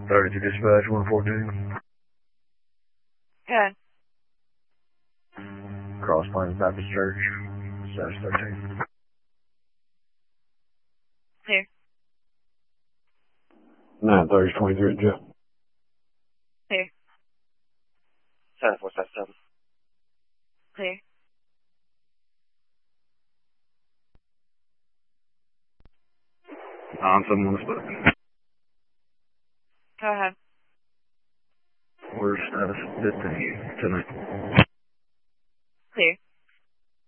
930 to dispatch 142. Good. Cross Plains Baptist Church, Sash 13. Clear. 930 23 Jeff. Clear. 7477. Clear. On someone on the spot. Go ahead. Where's status 15 tonight?